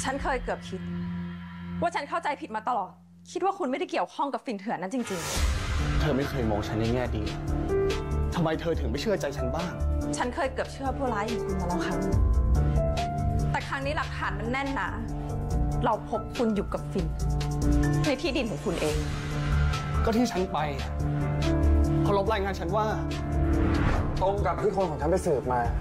ฉันเคยเกือบคิดว่าฉันเข้าใจผิดมาตลอดคิดว่าคุณไม่ได้เกี่ยวข้องกับฝิ่นเถื่อนนั้นจริงๆเธอไม่เคยมองฉันในแง่ดีทำไมเธอถึงไม่เชื่อใจฉันบ้างฉันเคยเกือบเชื่อผู้ร้ายอย่างคุณมาแล้วค่ะแต่ครั้งนี้หลักฐานมันแน่นหนาเราพบคุณอยู่กับฝิ่นในที่ดินของคุณเองก็ที่ฉันไปเขาลบรายงานฉันว่าตรงกับที่คนของฉันไปสืบมา